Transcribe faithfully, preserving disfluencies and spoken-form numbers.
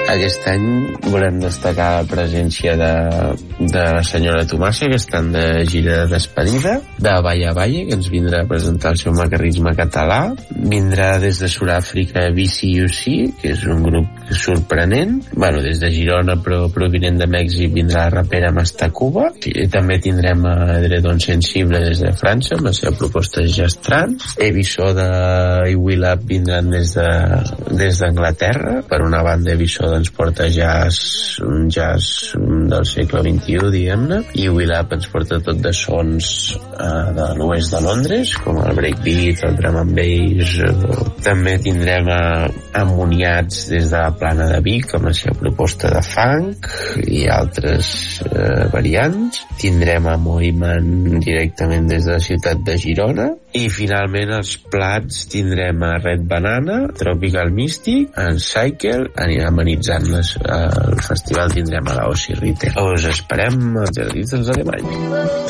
Aquest any volem destacar la presència de, de la senyora Tomàsia, que estan de gira de despedida, de Valle a Valle, que ens vindrà a presentar el seu macarrisme català. Vindrà des de Sud-àfrica B C U C, que és un grup sorprenent. Bueno, des de Girona, però provinent de Mèxic, vindrà la rapera Mastacuba. I també tindrem a Edredon Sensible des de França, amb la seva proposta de jazz trans. Ebisoda i Will Up vindran des de des d'Anglaterra. Per una banda, Ebisoda ens porta jazz, un jazz del segle vint-i-u, diguem-ne, i Will Up ens porta tot de sons uh, de l'oest de Londres, com el breakbeat, el drum and bass. Uh, també tindrem uh, Ammoniats des de la Plana de Vic, amb la seva proposta de funk i altres uh, variants. Tindrem a Moiman directament des de la ciutat de Girona. I finalment els plats tindrem a Red Banana, Tropical Mystic, en Cycle, amenitzant les, el festival tindrem a la Ossi Rite. Us esperem als Jardins dels Alemanys.